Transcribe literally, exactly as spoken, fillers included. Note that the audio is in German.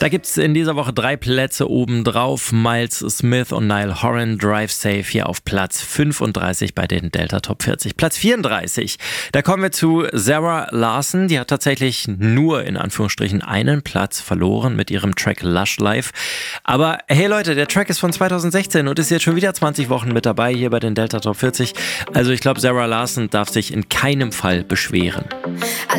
Da gibt es in dieser Woche drei Plätze obendrauf. Miles Smith und Niall Horan, Drive Safe, hier auf Platz fünfunddreißig bei den Delta Top vierzig. Platz vierunddreißig, da kommen wir zu Zara Larsson. Die hat tatsächlich nur in Anführungsstrichen einen Platz verloren mit ihrem Track Lush Life. Aber hey Leute, der Track ist von zweitausendsechzehn und ist jetzt schon wieder zwanzig Wochen mit dabei hier bei den Delta Top vierzig. Also ich glaube, Zara Larsson darf sich in keinem Fall beschweren.